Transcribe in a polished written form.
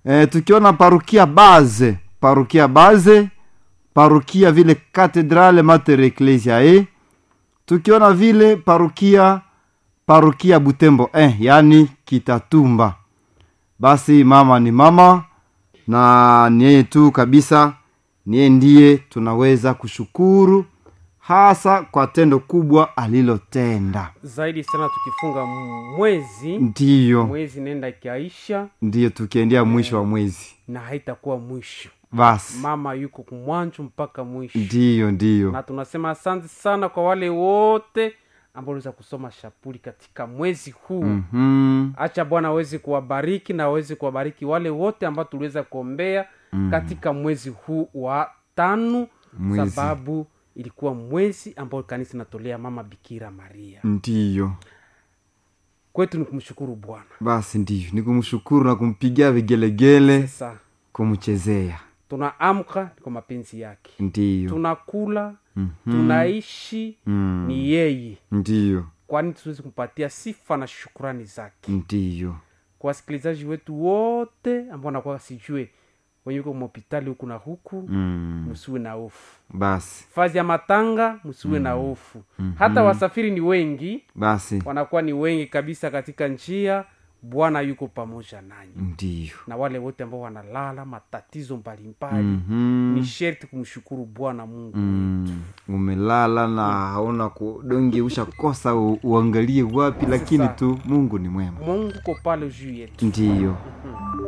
tukiona parokia base, parokia vile Cathedrale Mater Ecclesiae, tukiona vile parokia Butembo yani Kitatumba. Basi mama ni mama, na niye tu kabisa, niye ndiye tunaweza kushukuru hasa kwa tendo kubwa alilotenda. Zaidi sana tukifunga mwezi, ndiyo mwezi nenda ikiaisha, ndiyo tukiendea mwisho wa mwezi, na haitakuwa mwisho. Basi mama yuko kumwanzo mpaka mwisho. Ndiyo. Na tunasema asante sana kwa wale wote ambao waliweza kusoma shapuli katika mwezi huu. Acha Bwana aweze kuwabariki, na aweze kuwabariki wale wote ambao tuliweza kuombea katika mwezi huu wa 5, sababu ilikuwa mwezi ambao kanisa natolea mama Bikira Maria. Ndiyo. Kwetu ni kumshukuru Bwana. Basi ndiyo, ni kumshukuru na kumpigia vigelegele, sasa kumchezea. Tunaamka kwa mapenzi yake. Ndiyo. Tunakula, tunaishi, ni yeye. Ndiyo. Kwani tuwezi kumpatia sifa na shukrani zake. Ndiyo. Kwa wasikilizaji wetu wote ambao wanakuwa sijue wenye uko hospitali huku na huku, msiwe na hofu. Basi fazi ya matanga, msiwe na hofu. Hata wasafiri ni wengi, basi wanakuwa ni wengi kabisa katika njia. Bwana yuko pamoja nanyi. Ndiyo. Na wale wote ambao wanalala matatizo mbalimbali, ni sherti kumshukuru Bwana Mungu wetu. Umelala na haona kudonge, ushakosa uangalie wapi, lakini tu Mungu ni mwema. Mungu ko pale juu yetu. Ndiyo.